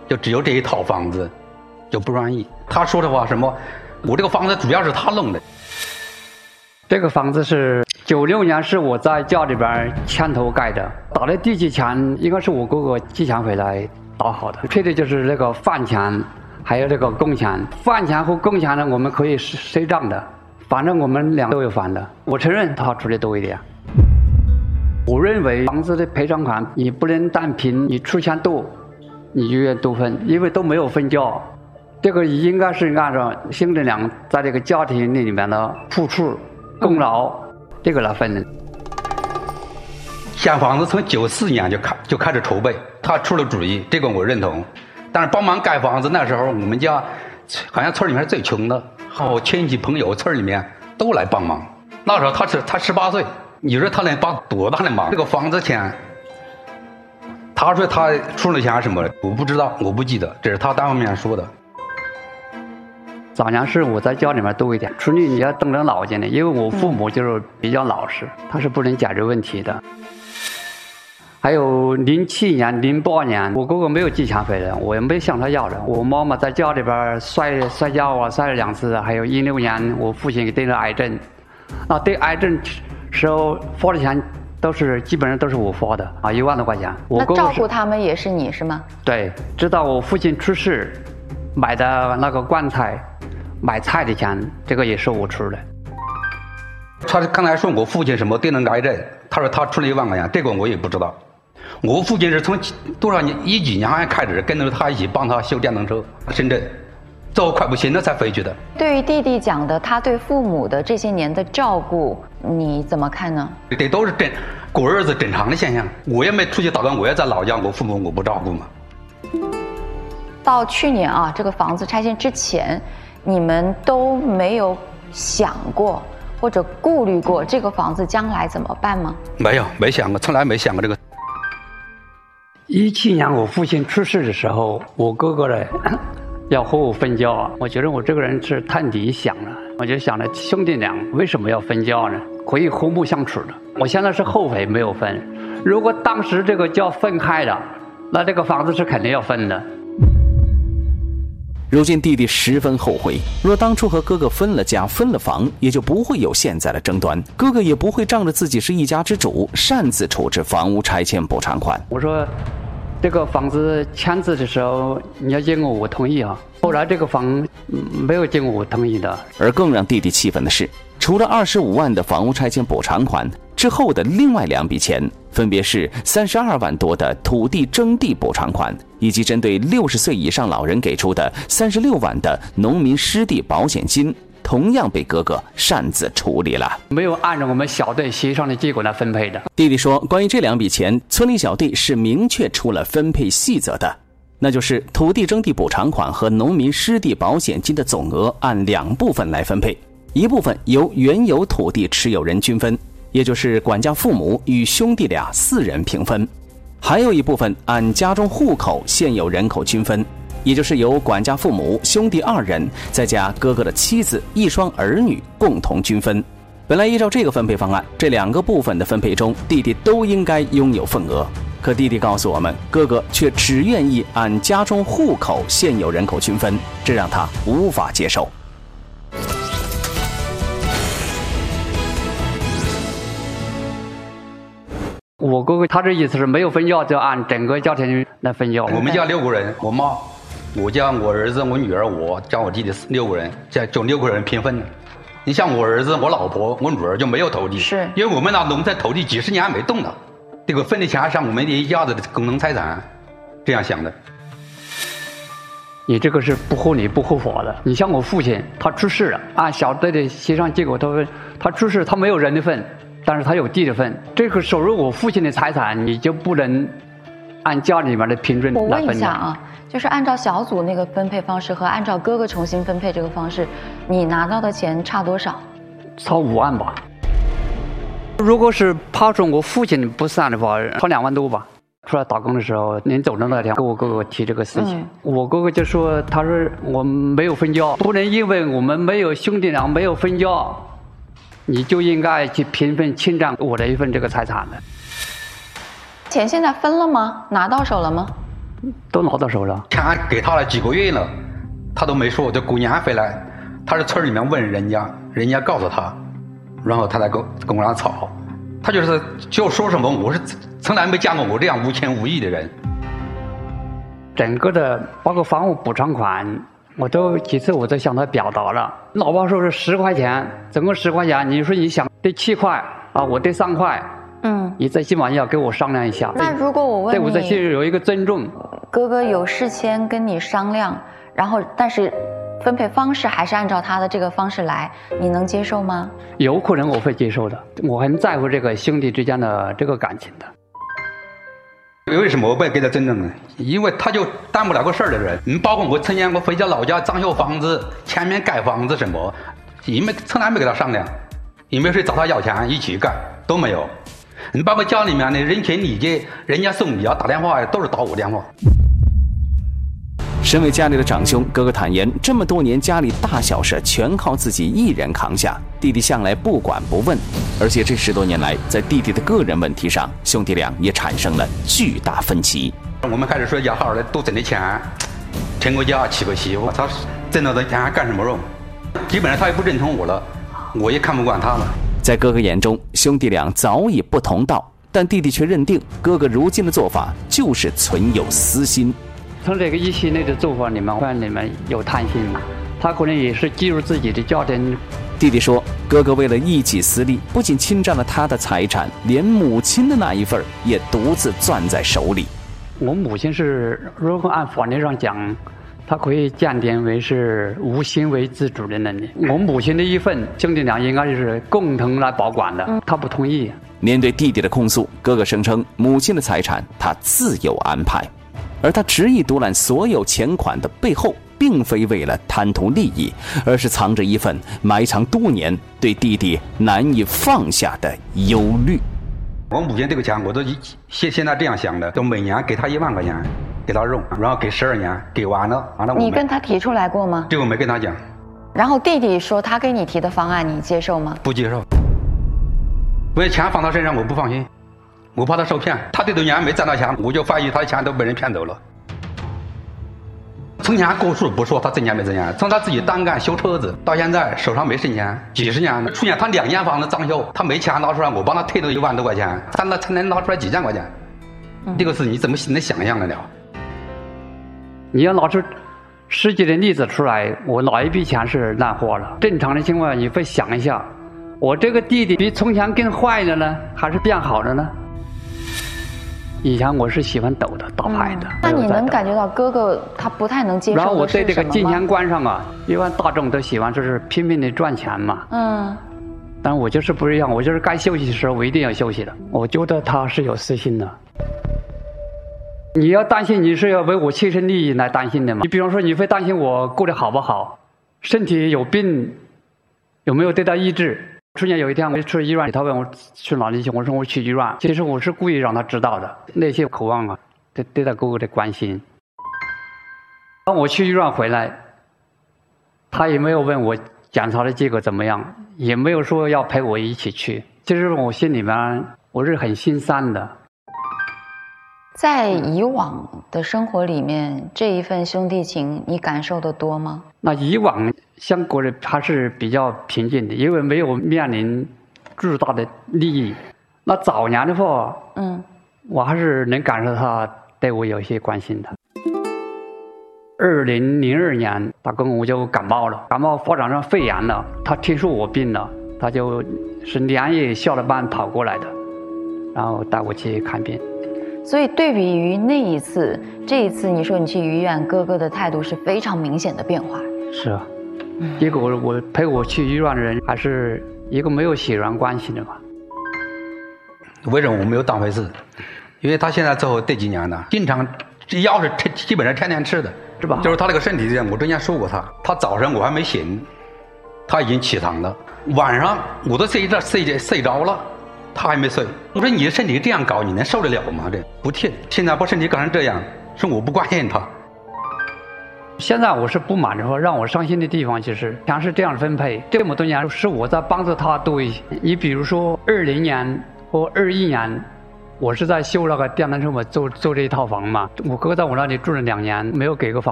就只有这一套房子，就不愿意。他说的话什么，我这个房子主要是他弄的。 这个房子是96年是我在家里边牵头盖的，打的地基钱应该是我哥哥寄钱回来打好的，配的就是那个饭钱，还有这个工钱。饭钱和工钱呢，我们可以赊账的，反正我们俩都有分的。我承认他出的多一点。我认为房子的赔偿款，你不能单凭你出钱多，你就愿多分，因为都没有分家。这个应该是按照兄弟俩在这个家庭里面的付出、功劳，这个来分的。 建房子从94年就开始筹备，他出了主意，这个我认同。但是帮忙盖房子那时候，我们家好像村里面是最穷的，好亲戚朋友村里面都来帮忙。那时候他18岁，你说他能帮多大的忙？这个房子钱，他说他出了钱什么的，我不知道，我不记得，这是他单方面说的。 早年是我在家里面多一点，处理你要动动脑筋的，因为我父母就是比较老实，他是不能解决问题的。还有07年、08年，我哥哥没有寄钱回来，我也没向他要的。我妈妈在家里边摔跤啊，摔了2次。还有16年，我父亲得了癌症，那对癌症时候花的钱基本上都是我花的啊，1万多块钱。 那照顾他们也是你是吗？ 对，直到我父亲出事，买的那个棺材、买菜的钱，这个也是我出的。 他刚才说我父亲什么得了癌症，他说他出了1万块钱，这个我也不知道。我父亲是从多少年10几年开始跟着他一起帮他修电动车，深圳，最后快不行了才回去的。 对于弟弟讲的他对父母的这些年的照顾，你怎么看呢？ 这都是过日子正常的现象。我也没出去打工，我也在老家，我父母我不照顾嘛。 到去年啊，这个房子拆迁之前，你们都没有想过或者顾虑过这个房子将来怎么办吗？ 没想过，从来没想过这个。 17年我父亲出事的时候，我哥哥呢要和我分家，我觉得我这个人是太理想了，我就想着兄弟俩为什么要分家呢？可以和睦相处的。我现在是后悔没有分，如果当时这个家分开了，那这个房子是肯定要分的。 如今弟弟十分后悔，若当初和哥哥分了家分了房，也就不会有现在的争端，哥哥也不会仗着自己是一家之主擅自处置房屋拆迁补偿款。 我说这个房子签字的时候你要经过我同意啊，后来这个房没有经过我同意的。 而更让弟弟气愤的是，除了25万的房屋拆迁补偿款之后的另外2笔钱，分别是32万多的土地征地补偿款，以及针对60岁以上老人给出的36万的农民失地保险金，同样被哥哥擅自处理了， 没有按照我们小队协商的结果来分配的。 弟弟说，关于这2笔钱，村里小队是明确出了分配细则的，那就是土地征地补偿款和农民失地保险金的总额按2部分来分配，一部分由原有土地持有人均分，也就是管家父母与兄弟俩4人平分，还有一部分按家中户口现有人口均分，也就是由管家父母兄弟2人再加哥哥的妻子1双儿女共同均分。本来依照这个分配方案，这2个部分的分配中，弟弟都应该拥有份额。可弟弟告诉我们，哥哥却只愿意按家中户口现有人口均分，这让他无法接受。 我哥哥他这意思是没有分家就按整个家庭来分家。 我们家6个人，我妈、我家我儿子、我女儿、我加我弟弟6个人，这就6个人平分的。你像我儿子、我老婆、我女儿就没有土地， 是因为我们那农村土地几10年没动了，这个分的钱上我们一家子的共同财产，这样想的。 你这个是不合理不合法的。你像我父亲，他出事了，按小队的协商结果，他出事，他没有人的份，但是他有地的份，这个属于我父亲的财产，你就不能按家里面的平均来分。 我问一下啊，就是按照小组那个分配方式和按照哥哥重新分配这个方式，你拿到的钱差多少？ 超5万吧。如果是抛除我父亲不算的话，超2万多吧。出来打工的时候，临走的那天，跟我哥哥提这个事情，我哥哥就说：“他说我们没有分家，不能因为我们没有兄弟俩没有分家，你就应该去平分侵占我的一份这个财产的。” 钱现在分了吗？拿到手了吗？ 都拿到手了。 钱给他了几个月了，他都没说。这过年回来，他是村里面问人家，人家告诉他，然后他才跟我俩吵。他就说什么，我是从来没见过我这样无情无义的人。 整个的包括房屋补偿款，几次我都向他表达了。老爸说是10块钱，总共10块钱，你说你想得7块啊，我得3块，你最起码要给我商量一下。 那如果我问你， 对我这是有一个尊重。 哥哥有事先跟你商量，然后但是分配方式还是按照他的这个方式来，你能接受吗？ 有可能我会接受的，我很在乎这个兄弟之间的这个感情的。 为什么我不给他尊重呢？因为他就担不了个事儿的人。包括我曾经我回家老家装修房子，前面盖房子什么，从来没给他商量，也没有谁找他要钱一起干，都没有。包括家里面的人情礼节，人家送礼啊打电话都是打我电话。 身为家里的长兄，哥哥坦言，这么多年家里大小事全靠自己一人扛下，弟弟向来不管不问。而且这10多年来，在弟弟的个人问题上，兄弟俩也产生了巨大分歧。 我们开始说要好好的多挣点钱，成个家娶个媳妇，他挣到的钱还干什么用？基本上他也不认同我了，我也看不惯他了。 在哥哥眼中，兄弟俩早已不同道，但弟弟却认定哥哥如今的做法就是存有私心。 从这个一系列的做法里面有贪心嘛，他可能也是基于自己的家庭。 弟弟说，哥哥为了一己私利，不仅侵占了他的财产，连母亲的那一份也独自攥在手里。 我母亲是，如果按法律上讲，她可以鉴定为是无行为自主的能力。我母亲的一份，兄弟俩应该是共同来保管的，他不同意。 面对弟弟的控诉，哥哥声称母亲的财产他自有安排，而他执意独揽所有钱款的背后，并非为了贪图利益，而是藏着一份埋藏多年对弟弟难以放下的忧虑。 我母亲这个钱，我都现在这样想的，就每年给他1万块钱，给他用，然后给12年，给完了。 你跟他提出来过吗？ 这个我没跟他讲。 然后弟弟说他给你提的方案，你接受吗？ 不接受。因为钱放他身上，我不放心，我怕他受骗。他这多年没赚到钱，我就怀疑他的钱都被人骗走了。从前过数不说他挣钱没挣钱，从他自己单干修车子到现在手上没剩钱，几十年了。去年他2间房子装修，他没钱拿出来，我帮他退了1万多块钱，他才能拿出来几千块钱。这个事你怎么能想象得了？ 你要拿出实际的例子出来，我哪一笔钱是乱花了？正常的情况下，你会想一下，我这个弟弟比从前更坏了呢，还是变好了呢？以前我是喜欢抖的，打牌的。 那你能感觉到哥哥他不太能接受的是什么吗？ 然后我对这个金钱观上啊，一般大众都喜欢就是拼命的赚钱嘛。但我就是不一样，我就是该休息的时候我一定要休息的。我觉得他是有私心的。你要担心，你是要为我切身利益来担心的嘛？你比方说，你会担心我过得好不好，身体有病有没有得到医治？去年有一天我去医院，他问我去哪里去，我说我去医院。其实我是故意让他知道的，那些渴望啊，对他哥哥的关心。当我去医院回来，他也没有问我检查的结果怎么样，也没有说要陪我一起去。其实我心里面我是很心酸的。 在以往的生活里面，这一份兄弟情你感受得多吗？ 那以往相过的还是比较平静的，因为没有面临巨大的利益。那早年的话，我还是能感受他对我有些关心的。2002年，他跟我就感冒了，感冒发展成肺炎了。他听说我病了，他就是连夜下了班跑过来的，然后带我去看病。 所以对比于那一次，这一次你说你去医院，哥哥的态度是非常明显的变化。 是啊，结果我陪我去医院的人还是一个没有血缘关系的嘛。 为什么我没有当回事？因为他现在之后这几年呢，经常药是基本上天天吃的， 是吧？ 就是他那个身体这样，我之前说过他早上我还没醒，他已经起床了，晚上我都睡着了。他还没睡，我说你的身体这样搞，你能受得了吗？这不听，现在把身体搞成这样，是我不关心他。 现在我是不满的话，让我伤心的地方就是钱是这样分配，这么多年是我在帮助他多一些。你比如说20年或21年， 我是在修那个电单车嘛，租这一套房嘛。我哥在我那里住了2年，没有给个房。